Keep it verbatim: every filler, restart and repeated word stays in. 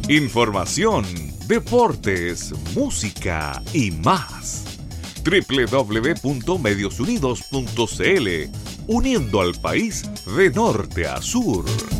Información, deportes, música y más. doble u doble u doble u punto medios unidos punto c l, uniendo al país de norte a sur.